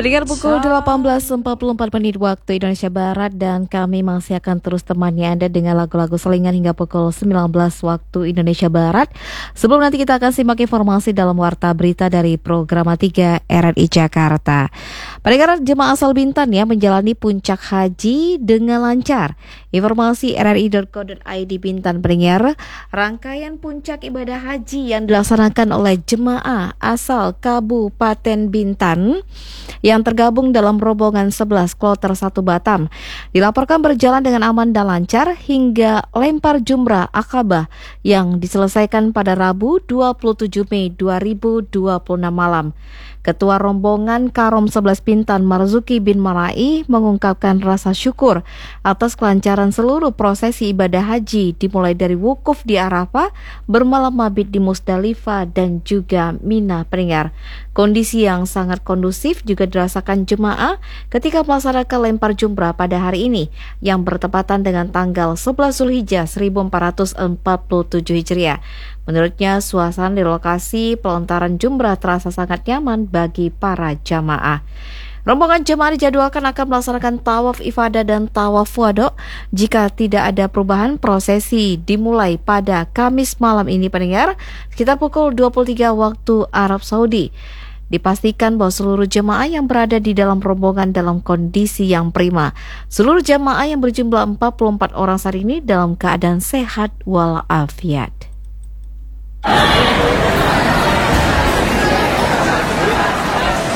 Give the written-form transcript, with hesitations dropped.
Pendengar pukul 18.44 waktu Indonesia Barat dan kami masih akan terus temani Anda dengan lagu-lagu selingan hingga pukul 19 waktu Indonesia Barat. Sebelum nanti kita akan simak informasi dalam Warta Berita dari Programa 3 RRI Jakarta. Pendengar jemaah asal Bintan ya menjalani puncak haji dengan lancar. Informasi rri.co.id Bintan pendengar, rangkaian puncak ibadah haji yang dilaksanakan oleh jemaah asal Kabupaten Bintan yang tergabung dalam rombongan 11 Kloter 1 Batam dilaporkan berjalan dengan aman dan lancar hingga lempar jumrah Aqabah yang diselesaikan pada Rabu 27 Mei 2026 malam. Ketua rombongan Karom 11 Bintan Marzuki bin Marai mengungkapkan rasa syukur atas kelancaran seluruh prosesi ibadah haji dimulai dari wukuf di Arafah, bermalam mabit di Musdalifah dan juga Mina pendengar. Kondisi yang sangat kondusif juga dirasakan jemaah ketika melaksanakan lempar jumrah pada hari ini yang bertepatan dengan tanggal 11 Zulhijjah 1447 Hijriah. Menurutnya, suasana di lokasi pelontaran jumrah terasa sangat nyaman bagi para jamaah. Rombongan jemaah dijadwalkan akan melaksanakan tawaf ifadah dan tawaf wado. Jika tidak ada perubahan, prosesi dimulai pada Kamis malam ini pendengar, sekitar pukul 23 waktu Arab Saudi. Dipastikan bahwa seluruh jemaah yang berada di dalam rombongan dalam kondisi yang prima. Seluruh jemaah yang berjumlah 44 orang saat ini dalam keadaan sehat walafiat.